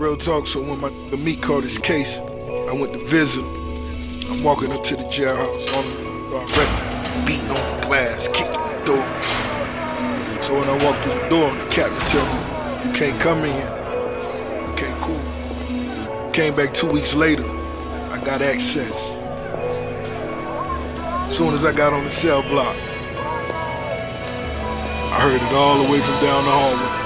real talk. So when the meat caught his case, I went to visit. I'm walking up to the jailhouse on the record, beating on the glass, kicking the door. So when I walk through the door, the captain tell me, "You can't come in here." Okay, cool. Came back 2 weeks later. I got access. Soon as I got on the cell block, I heard it all the way from down the hallway.